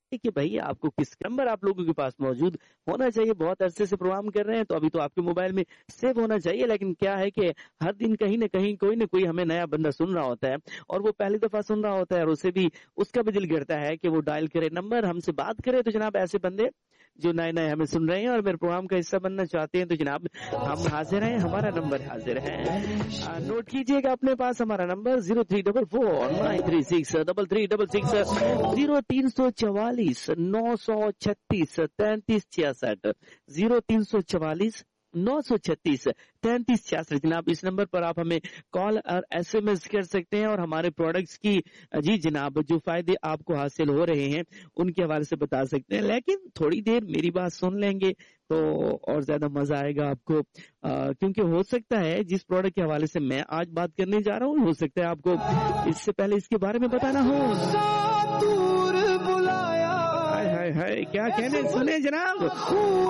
कि भाई आपको किस नंबर आप लोगों के पास मौजूद होना चाहिए। बहुत अरसे से प्रोग्राम कर रहे हैं तो अभी तो आपके मोबाइल में सेव होना चाहिए, लेकिन क्या है कि हर दिन कहीं ना कहीं कोई ना कोई हमें नया बंदा सुन रहा होता है और वो पहली दफा सुन रहा होता है और उसे भी उसका भी दिल करता है कि वो डायल करे नंबर, हमसे बात करे। तो जनाब ऐसे बंदे जो नए नए हमें सुन रहे हैं और मेरे प्रोग्राम का हिस्सा बनना चाहते हैं तो जनाब हम हाजिर हैं, हमारा नंबर हाजिर है। नोट कीजिएगा अपने पास हमारा नंबर 0344936336 0344 936 3366 0344 936 3366। जनाब इस नंबर पर आप हमें कॉल और SMS कर सकते हैं और हमारे प्रोडक्ट्स की जी जनाब जो फायदे आपको हासिल हो रहे हैं उनके हवाले से बता सकते हैं। लेकिन थोड़ी देर मेरी बात सुन लेंगे तो और ज्यादा मजा आएगा आपको, क्योंकि हो सकता है जिस प्रोडक्ट के हवाले से मैं आज बात करने जा रहा हूँ हो सकता है आपको इससे पहले इसके बारे में बताना हो। हाय हाय हाय क्या कहने सुने जनाब।